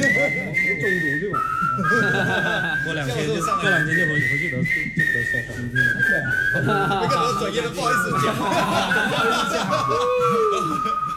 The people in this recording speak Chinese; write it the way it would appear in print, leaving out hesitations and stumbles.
中毒对吧？过两天就回去得说黄金了。 那个转业的不好意思讲。